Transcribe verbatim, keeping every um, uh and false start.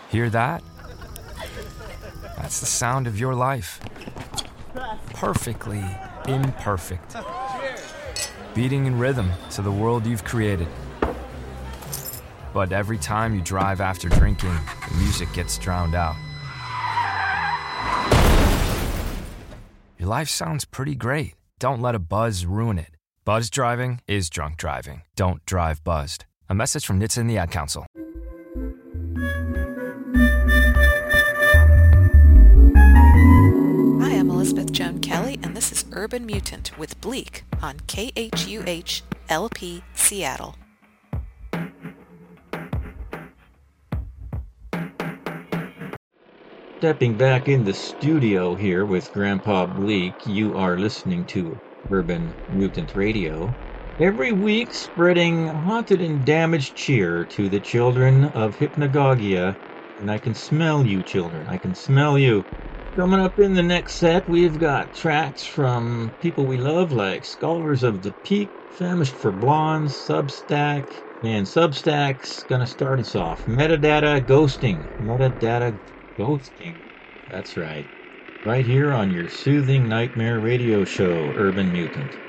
Hear that? That's the sound of your life. Perfectly imperfect. Beating in rhythm to the world you've created. But every time you drive after drinking, the music gets drowned out. Your life sounds pretty great. Don't let a buzz ruin it. Buzz driving is drunk driving. Don't drive buzzed. A message from N H T S A and the Ad Council. Hi, I'm Elizabeth Joan Kelly, and this is Urban Mutant with Bleak on K H U H L P Seattle. Stepping back in the studio here with Grandpa Bleak, you are listening to Urban Mutant Radio. Every week spreading haunted and damaged cheer to the children of Hypnagogia. And I can smell you, children. I can smell you. Coming up in the next set, we've got tracks from people we love like Scholars of the Peak, Famished for Blondes, Substack, and Substack's gonna start us off. Metadata Ghosting. Metadata Ghosting. That's right. Right here on your soothing nightmare radio show, Urban Mutant.